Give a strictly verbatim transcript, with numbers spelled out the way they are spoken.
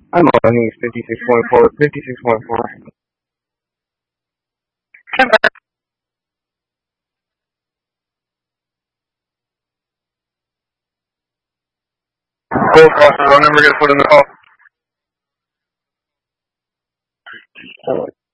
I'm on East fifty-six point four, fifty-six point four. Gold crosses, I'll never get a foot in the call.